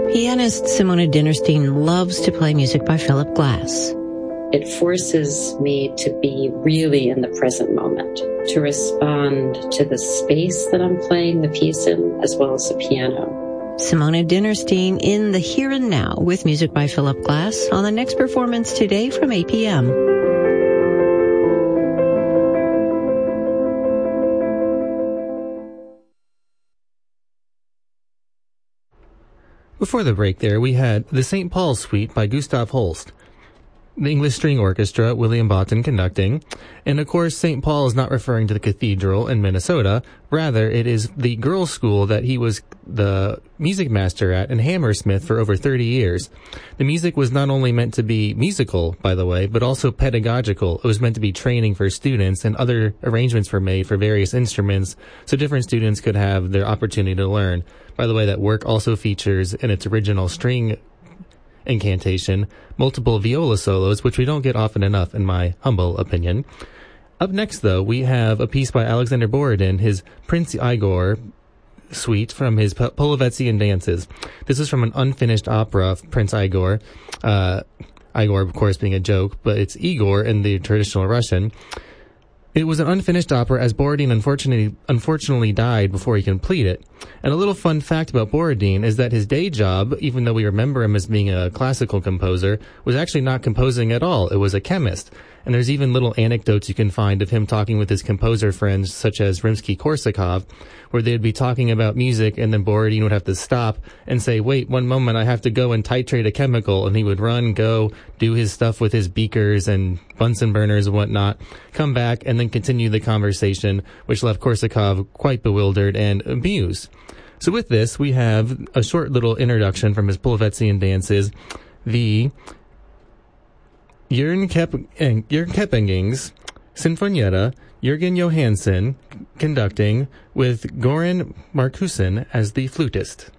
Pianist Simona Dinnerstein loves to play music by Philip Glass. It forces me to be really in the present moment, to respond to the space that I'm playing the piece in, as well as the piano. Simona Dinnerstein in the here and now with music by Philip Glass on the next performance today from 8 p.m. Before the break there, we had the St. Paul's Suite by Gustav Holst, the English String Orchestra, William Boughton conducting. And of course, St. Paul is not referring to the cathedral in Minnesota. Rather, it is the girls' school that he was the music master at in Hammersmith for over 30 years. The music was not only meant to be musical, by the way, but also pedagogical. It was meant to be training for students, and other arrangements were made for various instruments so different students could have their opportunity to learn. By the way, that work also features in its original string incantation multiple viola solos, which we don't get often enough, in my humble opinion. Up next, though, we have a piece by Alexander Borodin, his Prince Igor suite from his Polovetzian Dances. This is from an unfinished opera of Prince Igor. Igor, of course, being a joke, but it's Igor in the traditional Russian. It was an unfinished opera, as Borodin unfortunately died before he completed it. And a little fun fact about Borodin is that his day job, even though we remember him as being a classical composer, was actually not composing at all. It was a chemist. And there's even little anecdotes you can find of him talking with his composer friends, such as Rimsky-Korsakov, where they'd be talking about music, and then Borodin would have to stop and say, wait, one moment, I have to go and titrate a chemical. And he would run, go, do his stuff with his beakers and Bunsen burners and whatnot, come back, and then continue the conversation, which left Korsakov quite bewildered and amused. So with this, we have a short little introduction from his Polovetzian Dances, the Jörn Kepping's Sinfonietta, Jürgen Johansson conducting with Goran Markusin as the flutist.